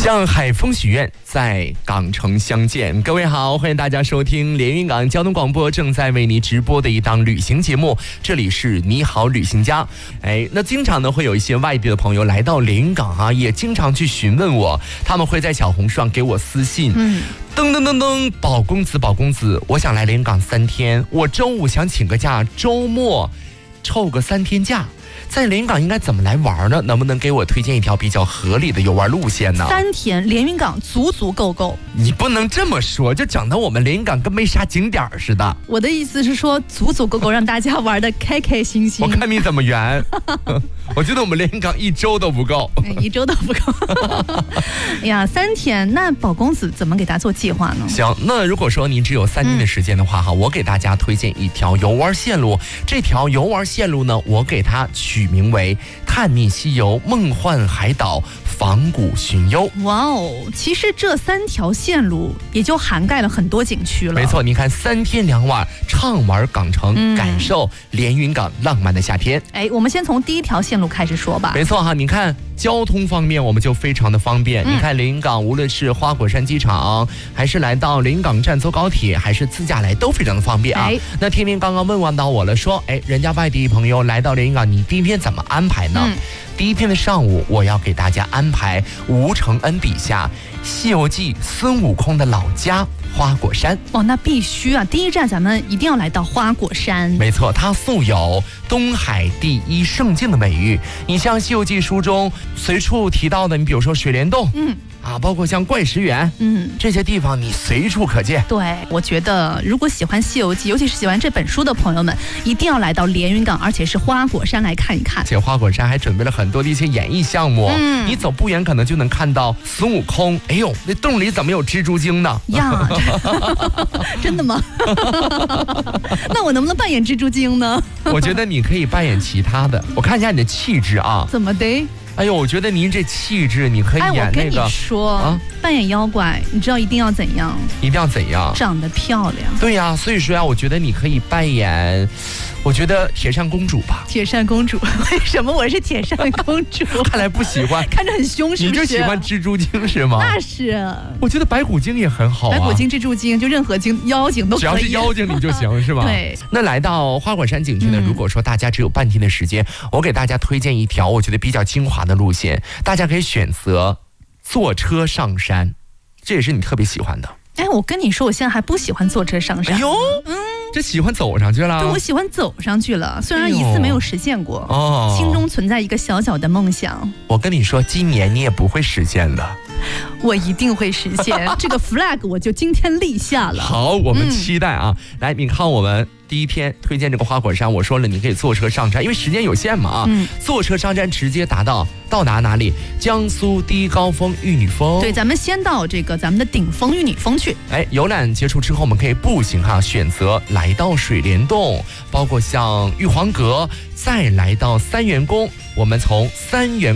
向海风许愿，在港城相见。各位好，欢迎大家收听连云港交通广播正在为你直播的一档旅行节目，这里是你好旅行家。那经常呢会有一些外地的朋友来到连云港啊，也经常去询问我，他们会在小红书上给我私信，噔噔噔噔，宝公子，我想来连云港3天，我周五想请个假，周末凑个3天假。在连云港应该怎么来玩呢？能不能给我推荐一条比较合理的游玩路线呢 ？3天连云港足够。 你不能这么说，就整得我们连云港跟没啥景点似的。 我的意思是说足够，让大家玩得开心。 我看你怎么圆。我觉得我们连云港1周都不够。 1周都不够。哎呀，3天，那宝公子怎么给大家做计划呢？ 行，那如果说您只有3天的时间的话我给大家推荐一条游玩线路。这条游玩线路呢，我给它取名为探秘西游、梦幻海岛、仿古寻幽。 哇哦，其实这3条线路也就涵盖了很多景区了。 没错，你看3天2晚畅玩港城，感受连云港浪漫的夏天。 我们先从第1条线路开始说吧。 没错哈，你看交通方面我们就非常的方便。你看连云港无论是花果山机场，还是来到连云港站坐高铁，还是自驾来都非常的方便啊。那天天刚刚问到我了，说人家外地朋友来到连云港，你第1天怎么安排呢？第1天的上午，我要给大家安排吴承恩笔下《西游记》孙悟空的老家花果山。 那必须啊！第1站咱们一定要来到花果山。 没错，它素有东海第1胜境的美誉。你像《西游记》书中随处提到的，你比如说水帘洞，包括像怪石园，这些地方你随处可见。 对，我觉得如果喜欢《西游记》，尤其是喜欢这本书的朋友们，一定要来到连云港，而且是花果山来看一看。 而且花果山还准备了很多的一些演艺项目，你走不远可能就能看到孙悟空。哎呦，那洞里怎么有蜘蛛精呢？ 呀，真的吗？那我能不能扮演蜘蛛精呢？ 我觉得你可以扮演其他的，我看一下你的气质啊。 怎么的？ 哎呦，我觉得您这气质，你可以演那个。 我跟你说，扮演妖怪，你知道一定要怎样？ 一定要怎样？ 长得漂亮。 对呀，所以说我觉得你可以扮演，我觉得铁扇公主吧。 铁扇公主？为什么我是铁扇公主？ 看来不喜欢， 看着很凶，是不是？ 你就喜欢蜘蛛精是吗？ 那是。 我觉得白骨精也很好啊。 白骨精、蜘蛛精，就任何精、妖精都可以。 只要是妖精你就行，是吧？ 对。 那来到花果山景区呢，如果说大家只有半天的时间，我给大家推荐一条我觉得比较精华的路线。大家可以选择坐车上山，这也是你特别喜欢的。 我跟你说，我现在还不喜欢坐车上山。 这喜欢走上去了。 对，我喜欢走上去了，虽然1次没有实现过，心中存在一个小小的梦想。 我跟你说，今年你也不会实现的。 我一定会实现这个 flag， 我就今天立下了。 好，我们期待啊！来，你看我们第1天推荐这个花果山，我说了你可以坐车上山，因为时间有限嘛坐车上山直接到达哪里？江苏第1高峰玉女峰。对， 咱们先到咱们的顶峰玉女峰去。 游览结束之后，我们可以步行选择来到水帘洞，包括像玉皇阁，再来到三元宫。我们从三元